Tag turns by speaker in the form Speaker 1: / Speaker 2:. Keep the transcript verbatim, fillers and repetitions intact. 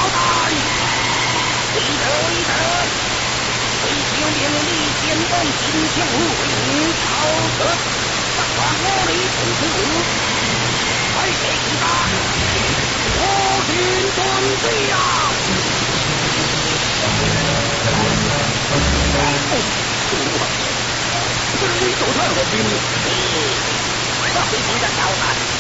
Speaker 1: 弹！立德，立德！为将兵力先锋金枪虎，为朝德，上官我里同出，快些一打！我军准备呀！这里走上了兵，你这回兵的导弹。